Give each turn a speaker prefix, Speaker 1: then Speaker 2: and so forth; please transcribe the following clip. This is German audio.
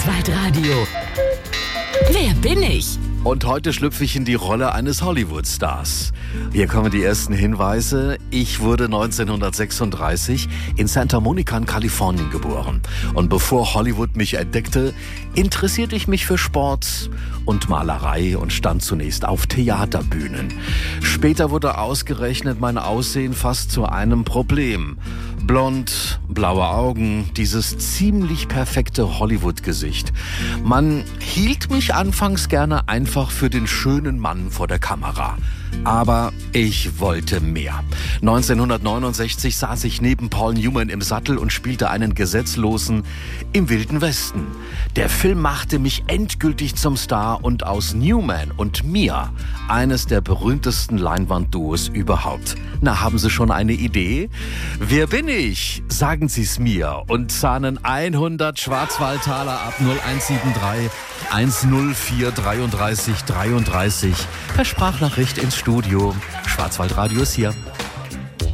Speaker 1: Schwarzwaldradio. Wer bin ich?
Speaker 2: Und heute schlüpfe ich in die Rolle eines Hollywood-Stars. Hier kommen die ersten Hinweise. Ich wurde 1936 in Santa Monica in Kalifornien geboren. Und bevor Hollywood mich entdeckte, interessierte ich mich für Sport und Malerei und stand zunächst auf Theaterbühnen. Später wurde ausgerechnet mein Aussehen fast zu einem Problem. Blond, blaue Augen, dieses ziemlich perfekte Hollywood-Gesicht. Man hielt mich anfangs gerne einfach für den schönen Mann vor der Kamera. Aber ich wollte mehr. 1969 saß ich neben Paul Newman im Sattel und spielte einen Gesetzlosen im Wilden Westen. Der Film machte mich endgültig zum Star und aus Newman und mir eines der berühmtesten Leinwandduos überhaupt. Na, haben Sie schon eine Idee? Wer bin ich? Sagen Sie es mir und zahnen 100 Schwarzwaldtaler ab 0173 104 33 33 per Sprachnachricht ins Studio. Schwarzwaldradio ist hier.